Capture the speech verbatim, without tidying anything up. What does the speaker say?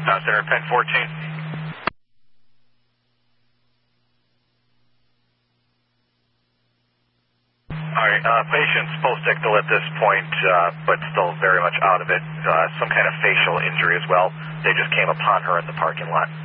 Uh, Center, Pen fourteen. All right, uh, patient's post-ictal at this point, uh, but still very much out of it. Uh, some kind of facial injury as well. They just came upon her in the parking lot.